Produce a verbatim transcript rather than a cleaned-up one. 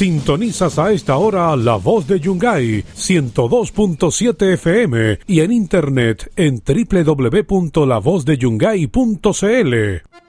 Sintonizas a esta hora La Voz de Yungay, ciento dos punto siete F M y en internet en doble u doble u doble u punto la voz de yungay punto c l.